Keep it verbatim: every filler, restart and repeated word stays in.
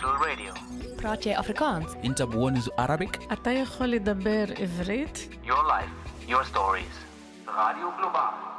Multicultural Radio. براتي أفريكانس. أنت بونز Arabic. אתה יכול לדבר עברית? Your life, your stories. Radio Global.